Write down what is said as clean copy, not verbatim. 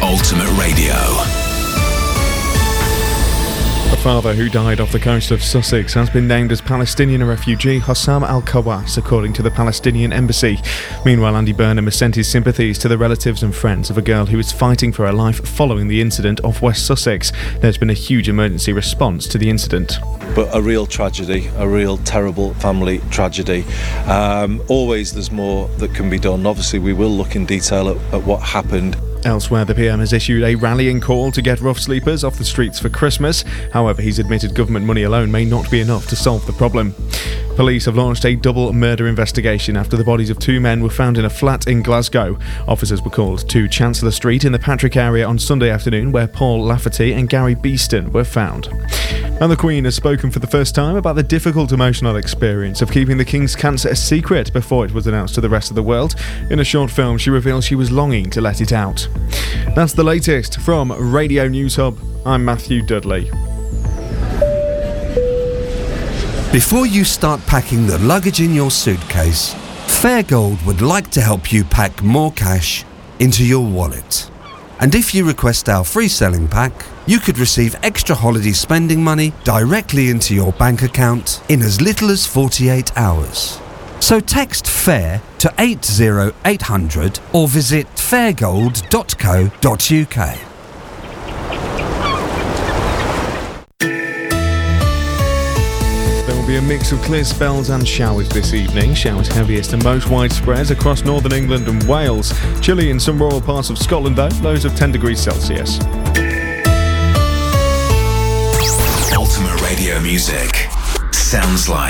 Ultimate Radio. A father who died off the coast of Sussex has been named as Palestinian refugee Hossam Al-Kawas, according to the Palestinian embassy. Meanwhile, Andy Burnham has sent his sympathies to the relatives and friends of a girl who is fighting for her life following the incident off West Sussex. There's been a huge emergency response to the incident. But a real tragedy, a real terrible family tragedy. Always there's more that can be done. Obviously, we will look in detail at what happened. Elsewhere, the PM has issued a rallying call to get rough sleepers off the streets for Christmas. However, he's admitted government money alone may not be enough to solve the problem. Police have launched a double murder investigation after the bodies of two men were found in a flat in Glasgow. Officers were called to Chancellor Street in the Patrick area on Sunday afternoon, where Paul Lafferty and Gary Beeston were found. And the Queen has spoken for the first time about the difficult emotional experience of keeping the King's cancer a secret before it was announced to the rest of the world. In a short film, she reveals she was longing to let it out. That's the latest from Radio News Hub. I'm Matthew Dudley. Before you start packing the luggage in your suitcase, Fairgold would like to help you pack more cash into your wallet. And if you request our free selling pack, you could receive extra holiday spending money directly into your bank account in as little as 48 hours. So text FAIR to 80800 or visit fairgold.co.uk. There will be a mix of clear spells and showers this evening. Showers heaviest and most widespread across northern England and Wales. Chilly in some rural parts of Scotland though, lows of 10 degrees Celsius. Ultimate Radio music sounds like